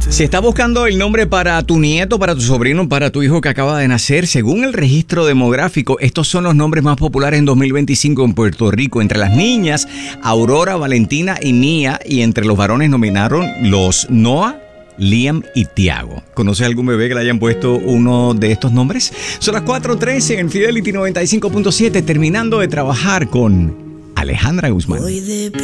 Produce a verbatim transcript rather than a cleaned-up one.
Si estás buscando el nombre para tu nieto, para tu sobrino, para tu hijo que acaba de nacer, según el registro demográfico, estos son los nombres más populares en dos mil veinticinco en Puerto Rico. Entre las niñas, Aurora, Valentina y Mía. Y entre los varones nominaron los Noah, Liam y Tiago. ¿Conoces algún bebé que le hayan puesto uno de estos nombres? Son las cuatro trece en Fidelity noventa y cinco punto siete, terminando de trabajar con Alejandra Guzmán.